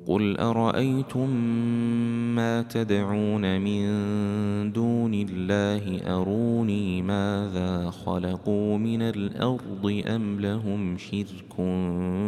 قل أرأيتم ما تدعون من دون الله أروني ماذا خلقوا من الأرض أم لهم شرك